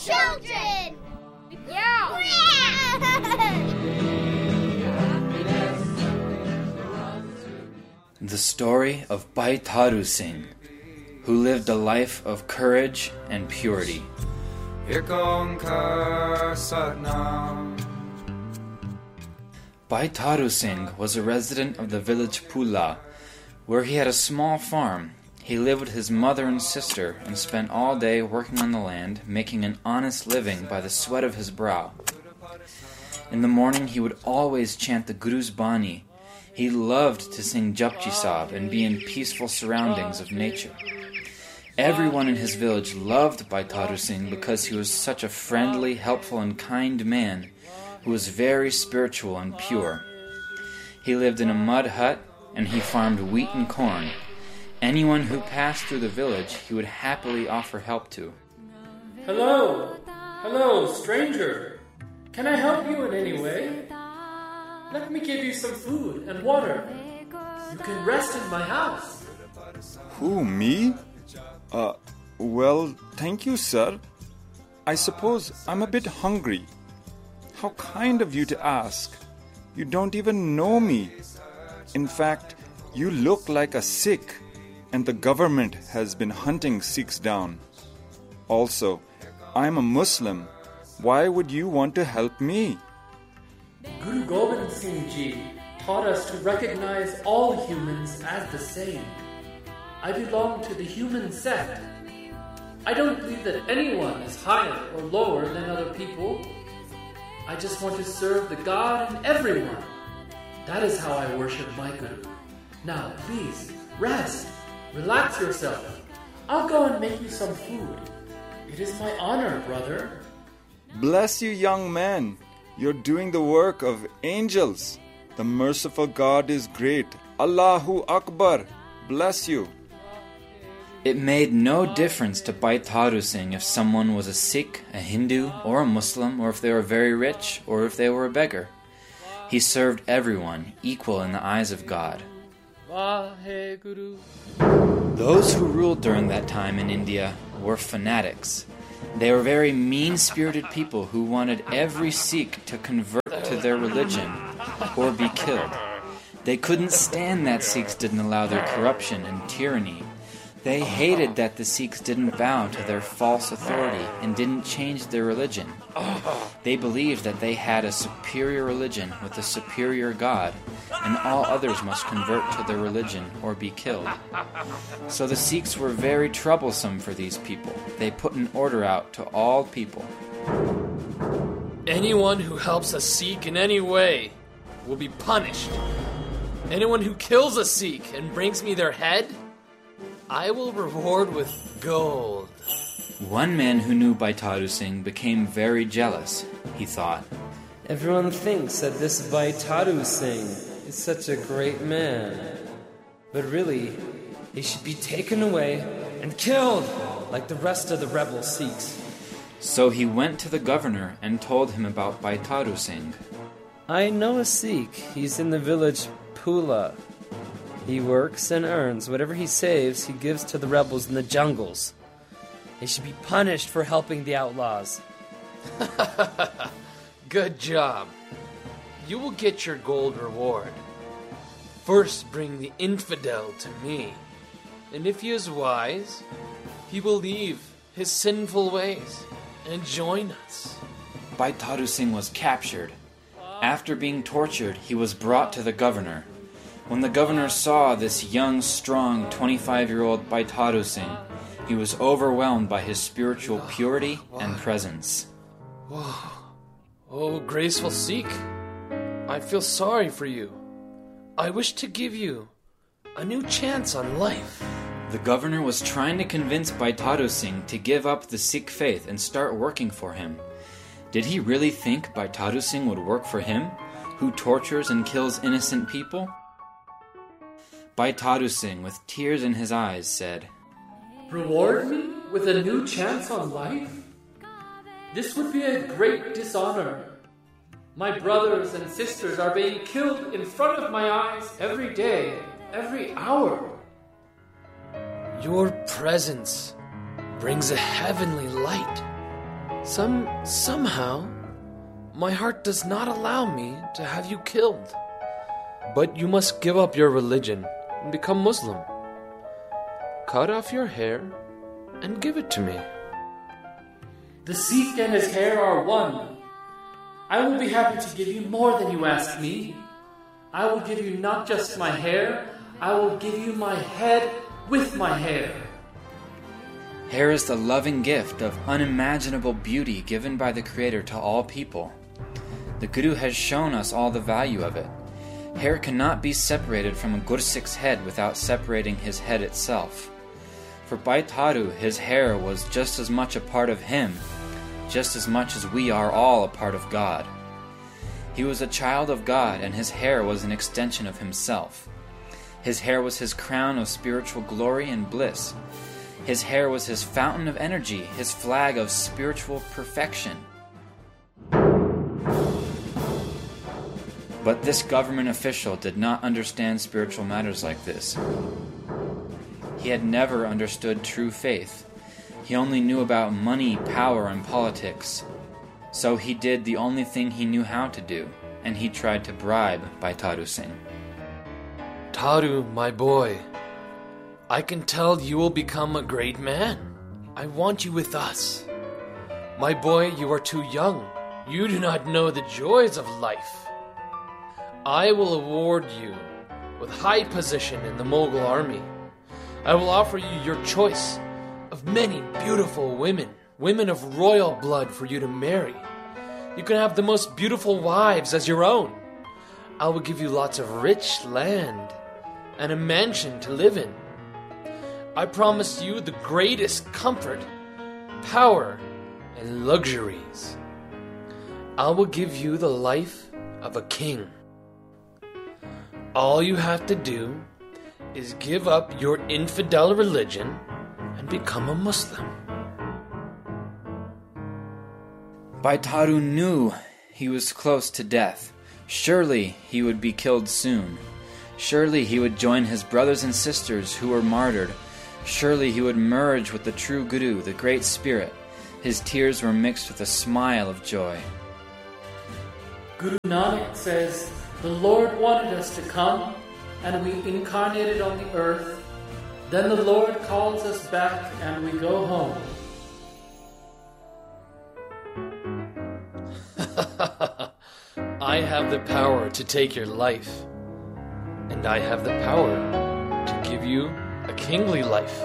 children! Yeah! The story of Bhai Tharu Singh, who lived a life of courage and purity. Bhai Tharu Singh was a resident of the village Pula, where he had a small farm. He lived with his mother and sister and spent all day working on the land, making an honest living by the sweat of his brow. In the morning he would always chant the Guru's Bani. He loved to sing Japji Sahib and be in peaceful surroundings of nature. Everyone in his village loved Bhai Tharu Singh because he was such a friendly, helpful, and kind man who was very spiritual and pure. He lived in a mud hut and he farmed wheat and corn. Anyone who passed through the village he would happily offer help to. Hello! Hello, stranger! Can I help you in any way? Let me give you some food and water. You can rest in my house. Who, me? Well, thank you, sir. I suppose I'm a bit hungry. How kind of you to ask. You don't even know me. In fact, you look like a Sikh, and the government has been hunting Sikhs down. Also, I'm a Muslim. Why would you want to help me? Guru Gobind Singh Ji taught us to recognize all humans as the same. I belong to the human sect. I don't believe that anyone is higher or lower than other people. I just want to serve the God in everyone. That is how I worship my Guru. Now, please, rest. Relax yourself. I'll go and make you some food. It is my honor, brother. Bless you, young man. You're doing the work of angels. The merciful God is great. Allahu Akbar. Bless you. It made no difference to Bhai Tharu Singh if someone was a Sikh, a Hindu, or a Muslim, or if they were very rich, or if they were a beggar. He served everyone, equal in the eyes of God. Those who ruled during that time in India were fanatics. They were very mean-spirited people who wanted every Sikh to convert to their religion or be killed. They couldn't stand that Sikhs didn't allow their corruption and tyranny. They hated that the Sikhs didn't bow to their false authority and didn't change their religion. They believed that they had a superior religion with a superior God, and all others must convert to their religion or be killed. So the Sikhs were very troublesome for these people. They put an order out to all people. Anyone who helps a Sikh in any way will be punished. Anyone who kills a Sikh and brings me their head, I will reward with gold. One man who knew Bhai Tharu Singh became very jealous. He thought, everyone thinks that this Bhai Tharu Singh is such a great man. But really, he should be taken away and killed like the rest of the rebel Sikhs. So he went to the governor and told him about Bhai Tharu Singh. I know a Sikh. He's in the village Pula. He works and earns. Whatever he saves, he gives to the rebels in the jungles. He should be punished for helping the outlaws. Good job. You will get your gold reward. First bring the infidel to me, and if he is wise, he will leave his sinful ways and join us. Bhai Tharu Singh was captured. After being tortured, he was brought to the governor. When the governor saw this young, strong, 25-year-old Bhai Tharu Singh, he was overwhelmed by his spiritual purity and presence. Whoa. Oh, graceful Sikh, I feel sorry for you. I wish to give you a new chance on life. The governor was trying to convince Bhai Tharu Singh to give up the Sikh faith and start working for him. Did he really think Bhai Tharu Singh would work for him, who tortures and kills innocent people? Bhai Tharu Singh, with tears in his eyes, said, Reward me with a new chance on life? This would be a great dishonor. My brothers and sisters are being killed in front of my eyes every day, every hour. Your presence brings a heavenly light. Somehow, my heart does not allow me to have you killed. But you must give up your religion and become Muslim. Cut off your hair and give it to me. The Sikh and his hair are one. I will be happy to give you more than you ask me. I will give you not just my hair, I will give you my head with my hair. Hair is the loving gift of unimaginable beauty given by the Creator to all people. The Guru has shown us all the value of it. Hair cannot be separated from a Gursikh's head without separating his head itself. For Bhai Tharu, his hair was just as much a part of him, just as much as we are all a part of God. He was a child of God, and his hair was an extension of himself. His hair was his crown of spiritual glory and bliss. His hair was his fountain of energy, his flag of spiritual perfection. But this government official did not understand spiritual matters like this. He had never understood true faith. He only knew about money, power, and politics. So he did the only thing he knew how to do, and he tried to bribe Bhai Tharu Singh. Tharu, my boy, I can tell you will become a great man. I want you with us. My boy, you are too young. You do not know the joys of life. I will award you with high position in the Mughal army. I will offer you your choice of many beautiful women, women of royal blood for you to marry. You can have the most beautiful wives as your own. I will give you lots of rich land and a mansion to live in. I promise you the greatest comfort, power, and luxuries. I will give you the life of a king. All you have to do is give up your infidel religion and become a Muslim. Bhai Tharu knew he was close to death. Surely he would be killed soon. Surely he would join his brothers and sisters who were martyred. Surely he would merge with the true Guru, the Great Spirit. His tears were mixed with a smile of joy. Guru Nanak says, the Lord wanted us to come, and we incarnated on the earth. Then the Lord calls us back, and we go home. I have the power to take your life, and I have the power to give you a kingly life.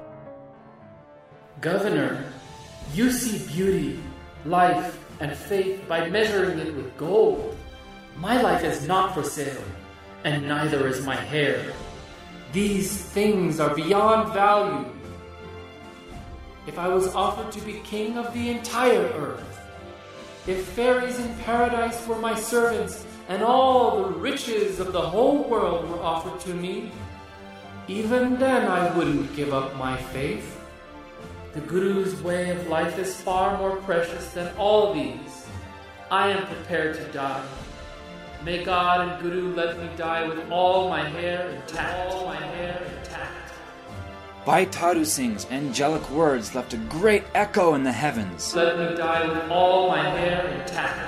Governor, you see beauty, life, and faith by measuring it with gold. My life is not for sale, and neither is my hair. These things are beyond value. If I was offered to be king of the entire earth, if fairies in paradise were my servants, and all the riches of the whole world were offered to me, even then I wouldn't give up my faith. The Guru's way of life is far more precious than all these. I am prepared to die. May God and Guru let me die with all my hair intact. Bhai Tharu Singh's angelic words left a great echo in the heavens. Let me die with all my hair intact.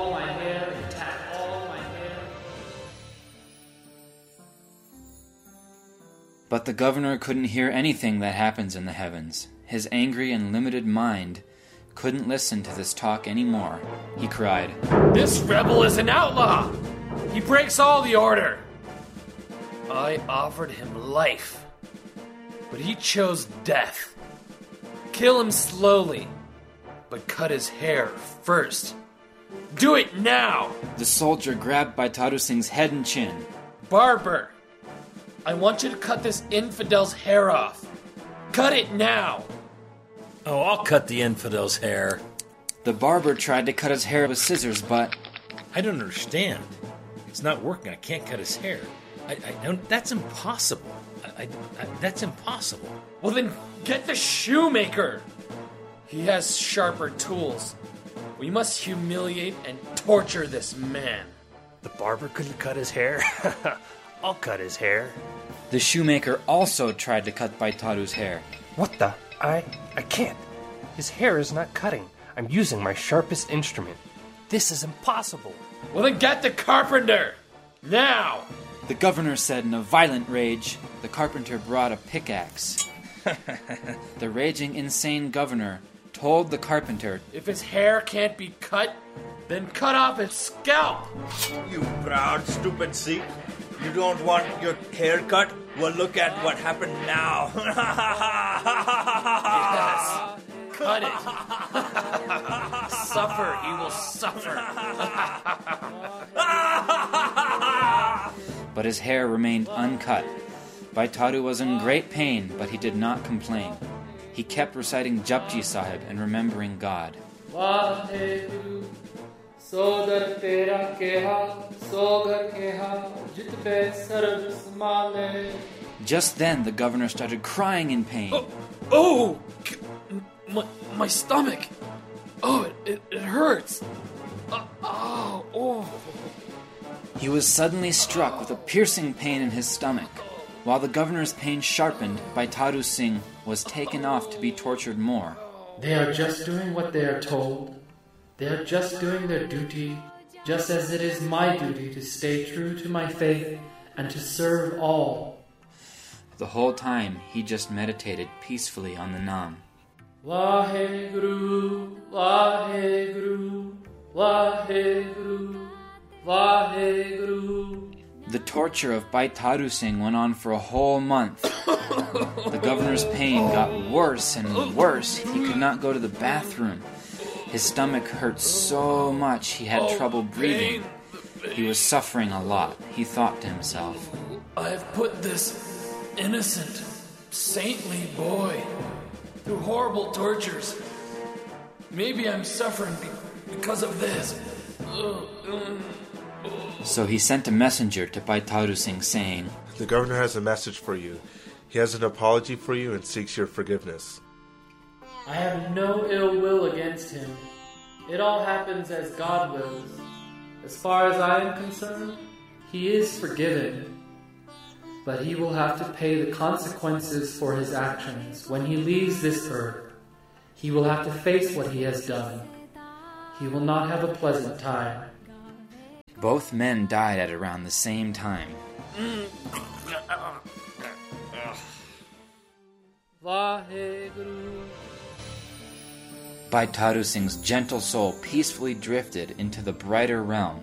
But the governor couldn't hear anything that happens in the heavens. His angry and limited mind couldn't listen to this talk anymore. He cried, This rebel is an outlaw! He breaks all the order! I offered him life, but he chose death. Kill him slowly, but cut his hair first. Do it now! The soldier grabbed Bhai Tharu Singh's head and chin. Barber, I want you to cut this infidel's hair off. Cut it now! Oh, I'll cut the infidel's hair. The barber tried to cut his hair with scissors, but... I don't understand. It's not working. I can't cut his hair. I don't... That's impossible. That's impossible. Well then, get the shoemaker! He has sharper tools. We must humiliate and torture this man. The barber couldn't cut his hair? I'll cut his hair. The shoemaker also tried to cut Bhai Tharu's hair. What the? I can't. His hair is not cutting. I'm using my sharpest instrument. This is impossible. Well, then get the carpenter! Now! The governor said in a violent rage. The carpenter brought a pickaxe. The raging, insane governor told the carpenter, If his hair can't be cut, then cut off his scalp! You proud, stupid Sikh. You don't want your hair cut? Well, look at what happened now. Yes, cut it! Suffer, he will suffer! but his hair remained uncut. Baitaru was in great pain, but he did not complain. He kept reciting Japji Sahib and remembering God. Waheguru सोदर तेरा केहा सोगर केहा जित पे सर्व समाले. Just then, the governor started crying in pain. My stomach! Oh, it hurts! Oh. He was suddenly struck with a piercing pain in his stomach. While the governor's pain sharpened, Baitaru Singh was taken off to be tortured more. They are just doing what they are told. They are just doing their duty, just as it is my duty to stay true to my faith and to serve all. The whole time, he just meditated peacefully on the Naam. Vaheguru, Vaheguru, Vaheguru, Vaheguru. The torture of Baitaru Singh went on for a whole month. The governor's pain got worse and worse. He could not go to the bathroom. His stomach hurt so much he had trouble breathing. He was suffering a lot, he thought to himself. I have put this innocent, saintly boy through horrible tortures. Maybe I'm suffering because of this. So he sent a messenger to Baitaru Singh saying, The governor has a message for you. He has an apology for you and seeks your forgiveness. I have no ill will against him. It all happens as God wills. As far as I am concerned, he is forgiven. But he will have to pay the consequences for his actions when he leaves this earth. He will have to face what he has done. He will not have a pleasant time. Both men died at around the same time. Vaheguru. Baitaru Singh's gentle soul peacefully drifted into the brighter realm.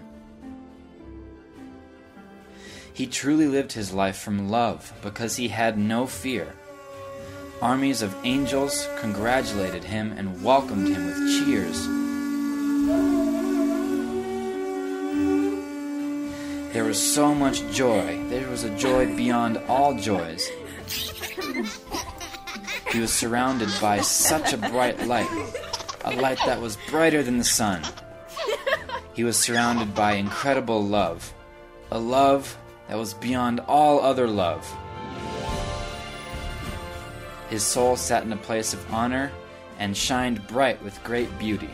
He truly lived his life from love because he had no fear. Armies of angels congratulated him and welcomed him with cheers. There was so much joy. There was a joy beyond all joys. He was surrounded by such a bright light, a light that was brighter than the sun. He was surrounded by incredible love, a love that was beyond all other love. His soul sat in a place of honor and shined bright with great beauty.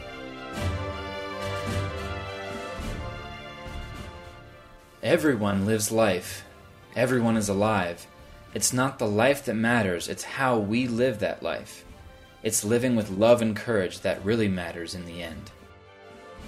Everyone lives life. Everyone is alive. It's not the life that matters, it's how we live that life. It's living with love and courage that really matters in the end.